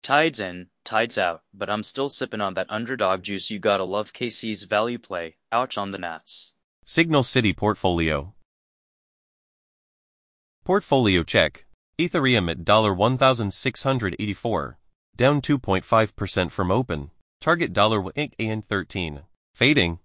Tide's in, tide's out, but I'm still sipping on that underdog juice. You gotta love KC's value play. Ouch on the Nats. Signal City Portfolio. Portfolio check. Ethereum at $1,684. Down 2.5% from open. Target $1.13. Fading.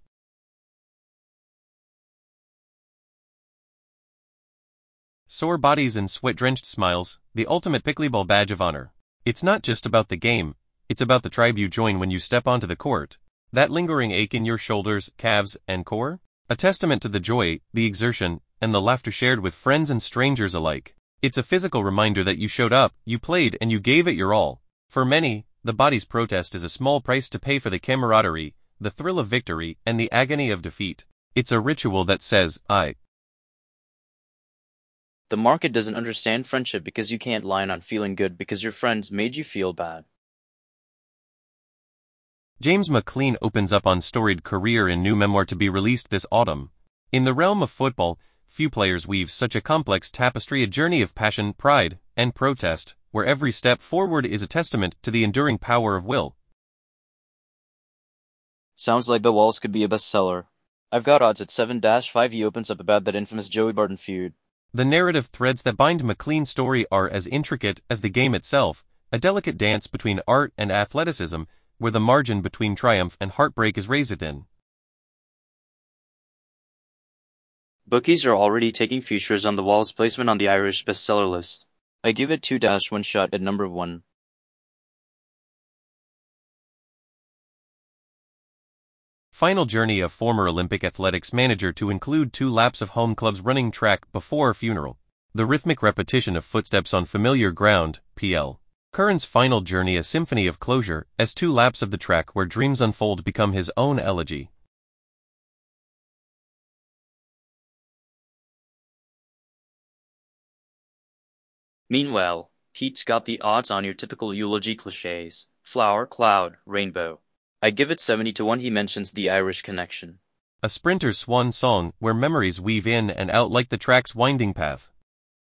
Sore bodies and sweat-drenched smiles, the ultimate pickleball badge of honor. It's not just about the game, it's about the tribe you join when you step onto the court. That lingering ache in your shoulders, calves, and core? A testament to the joy, the exertion, and the laughter shared with friends and strangers alike. It's a physical reminder that you showed up, you played, and you gave it your all. For many, the body's protest is a small price to pay for the camaraderie, the thrill of victory, and the agony of defeat. It's a ritual that says, I. The market doesn't understand friendship because you can't line on feeling good because your friends made you feel bad. James McLean opens up on storied career in new memoir to be released this autumn. In the realm of football, few players weave such a complex tapestry, a journey of passion, pride, and protest, where every step forward is a testament to the enduring power of will. Sounds like The Walls could be a bestseller. I've got odds at 7-5. He opens up about that infamous Joey Barton feud. The narrative threads that bind McLean's story are as intricate as the game itself, a delicate dance between art and athleticism, where the margin between triumph and heartbreak is razor thin. Bookies are already taking futures on The Wall's placement on the Irish bestseller list. I give it 2-1 shot at number 1. Final journey of former Olympic athletics manager to include 2 laps of home club's running track before a funeral. The rhythmic repetition of footsteps on familiar ground, PL. Curran's final journey a symphony of closure, as 2 laps of the track where dreams unfold become his own elegy. Meanwhile, Pete's got the odds on your typical eulogy cliches. Flower, cloud, rainbow. I give it 70-1. He mentions the Irish connection. A sprinter's swan song where memories weave in and out like the track's winding path.